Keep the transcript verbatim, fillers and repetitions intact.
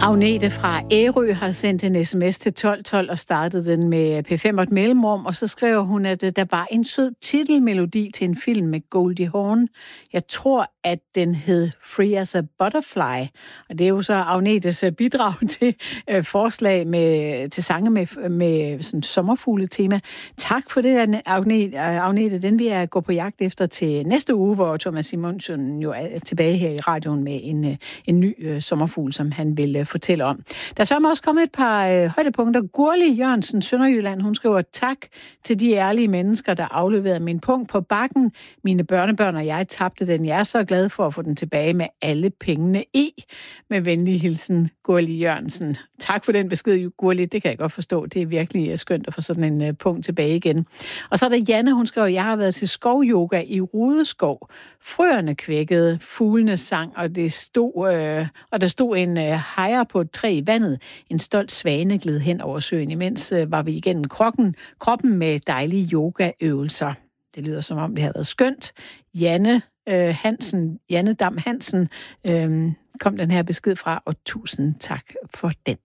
Agnete fra Ærø har sendt en sms til tolv tolv og startede den med P fem og et mellemrum, og så skriver hun, at der var en sød titelmelodi til en film med Goldie Hawn. Jeg tror, at den hed Free as a Butterfly, og det er jo så Agnetes bidrag til øh, forslag med, til sange med, med sådan sommerfugle-tema. Tak for det, Agnete. Agnete, den vil jeg gå på jagt efter til næste uge, hvor Thomas Simonsen jo er tilbage her i radioen med en, en ny øh, sommerfugl, som han vil øh, fortælle om. Der er så også kommet et par øh, højdepunkter. Gurli Jørgensen, Sønderjylland, hun skriver, tak til de ærlige mennesker, der afleverede min punkt på bakken. Mine børnebørn og jeg tabte den. Jeg er så glad for at få den tilbage med alle pengene i. Med venlig hilsen, Gurli Jørgensen. Tak for den besked, Gurli. Det kan jeg godt forstå. Det er virkelig skønt at få sådan en uh, punkt tilbage igen. Og så er der Janne, hun skriver, jeg har været til skovyoga i Rudeskov. Frøerne kvækkede, fuglene sang, og, det stod, øh, og der stod en øh, hejer på et træ i vandet. En stolt svane gled hen over søen. Imens øh, var vi igennem kroppen, kroppen med dejlige yogaøvelser. Det lyder som om, det har været skønt. Janne øh, Hansen, Janne Dam Hansen, øh, kom den her besked fra, og tusind tak for den.